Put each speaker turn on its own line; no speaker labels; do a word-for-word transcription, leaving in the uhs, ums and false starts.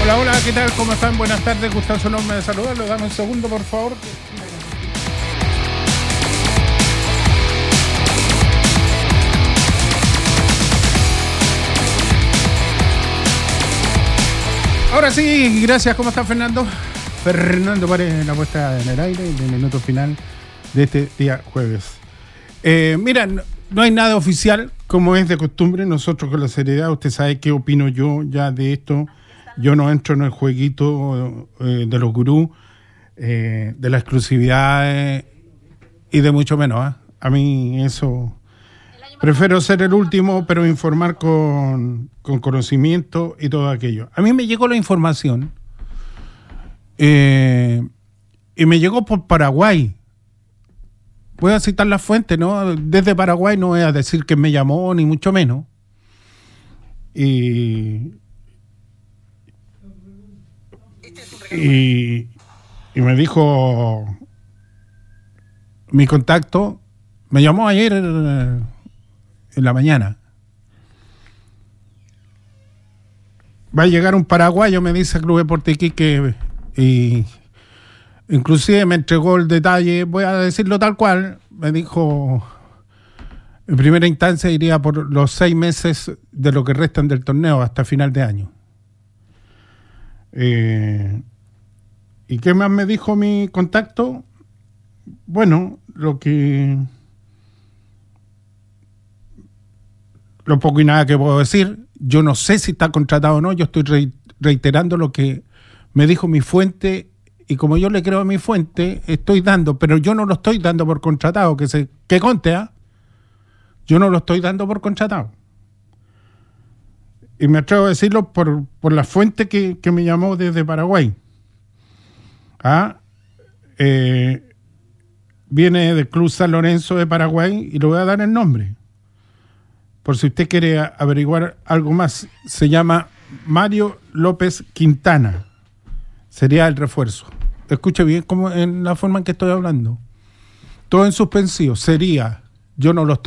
Hola, hola, ¿qué tal? ¿Cómo están? Buenas tardes, gustoso enorme de saludarlos. Dame un segundo, por favor. Ahora sí, gracias. ¿Cómo está Fernando? Fernando Párez, la puesta en el aire, en el minuto final de este día jueves. Eh, mira, no, no hay nada oficial, como es de costumbre. Nosotros con la seriedad, usted sabe qué opino yo ya de esto. Yo no entro en el jueguito eh, de los gurús, eh, de la exclusividad eh, y de mucho menos. ¿eh? A mí eso... Prefiero ser el último, pero informar con, con conocimiento y todo aquello. A mí me llegó la información eh, y me llegó por Paraguay. Voy a citar la fuente, ¿no? Desde Paraguay no voy a decir que me llamó, ni mucho menos. Y... Y, y me dijo mi contacto, me llamó ayer en la mañana. Va a llegar un paraguayo, me dice Club Deportes Iquique, y inclusive me entregó el detalle, voy a decirlo tal cual, me dijo, en primera instancia iría por los seis meses de lo que restan del torneo hasta final de año. Eh, ¿Y qué más me dijo mi contacto? Bueno, lo que... Lo poco y nada que puedo decir. Yo no sé si está contratado o no. Yo estoy re- reiterando lo que me dijo mi fuente. Y como yo le creo a mi fuente, estoy dando. Pero yo no lo estoy dando por contratado. Que se que conte, ¿ah? ¿eh? Yo no lo estoy dando por contratado. Y me atrevo a decirlo por, por la fuente que, que me llamó desde Paraguay. ¿Ah? Eh, viene del Club San Lorenzo de Paraguay y le voy a dar el nombre. Por si usted quiere averiguar algo más. Se llama Mario López Quintana. Sería el refuerzo. Escuche bien cómo, en la forma en que estoy hablando. Todo en suspensivo. Sería. Yo no lo estoy